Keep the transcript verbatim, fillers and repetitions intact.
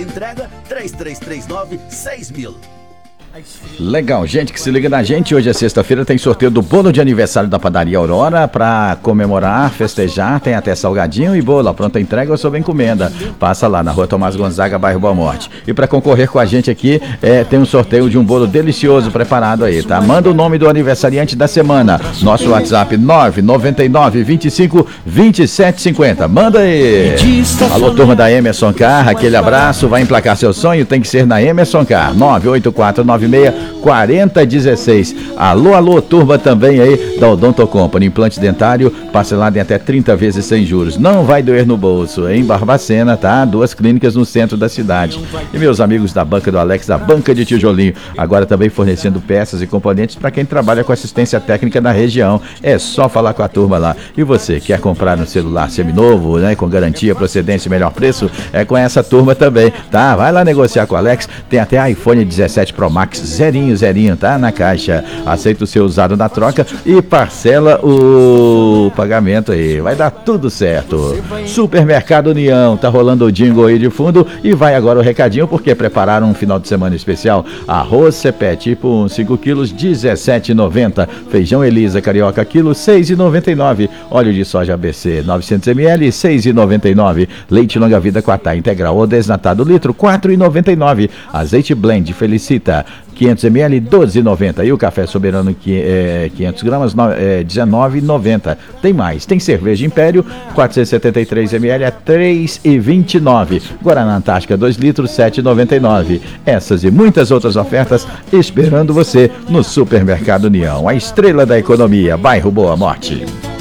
Teleentrega três três três nove seis mil. Legal, gente que se liga na gente. Hoje é sexta-feira, tem sorteio do bolo de aniversário da Padaria Aurora. Pra comemorar, festejar, tem até salgadinho e bolo, a pronta entrega ou sob encomenda. Passa lá na Rua Tomás Gonzaga, bairro Boa Morte. E pra concorrer com a gente aqui, é, tem um sorteio de um bolo delicioso preparado aí, tá? Manda o nome do aniversariante da semana. Nosso WhatsApp nove nove nove, vinte e cinco, vinte e sete cinquenta. Manda aí! Alô, turma da Emerson Car, aquele abraço. Vai emplacar seu sonho, tem que ser na Emerson Car. nove oito quatro nove seis, quatro zero um seis. Alô, alô, turma também aí da Odonto Company. Implante dentário parcelado em até trinta vezes sem juros. Não vai doer no bolso. Em Barbacena, tá? Duas clínicas no centro da cidade. E meus amigos da Banca do Alex, a Banca de Tijolinho, agora também fornecendo peças e componentes para quem trabalha com assistência técnica na região. É só falar com a turma lá. E você, quer comprar um celular seminovo, né? Com garantia, procedência e melhor preço? É com essa turma também, tá? Vai lá negociar com o Alex. Tem até iPhone dezessete Pro Max zerinho, zerinho, tá? Na caixa. Aceita o seu usado na troca e parcela o pagamento aí. Vai dar tudo certo. Supermercado União, tá rolando o jingle aí de fundo e vai agora o recadinho porque prepararam um final de semana especial. Arroz Cepé, tipo cinco quilos, dezessete e noventa. Feijão Elisa Carioca, quilo, seis e noventa e nove. Óleo de soja A B C, novecentos mililitros, seis e noventa e nove. Leite Longa Vida Quatá Integral ou desnatado litro, quatro e noventa e nove. Azeite Blend Felicita, quinhentos mililitros, doze e noventa. E o café Soberano, quinhentos gramas, dezenove e noventa. Tem mais, tem cerveja Império, quatrocentos e setenta e três mililitros, três e vinte e nove. Guaraná Antártica, dois litros, sete e noventa e nove. Essas e muitas outras ofertas esperando você no Supermercado União, a estrela da economia, bairro Boa Morte.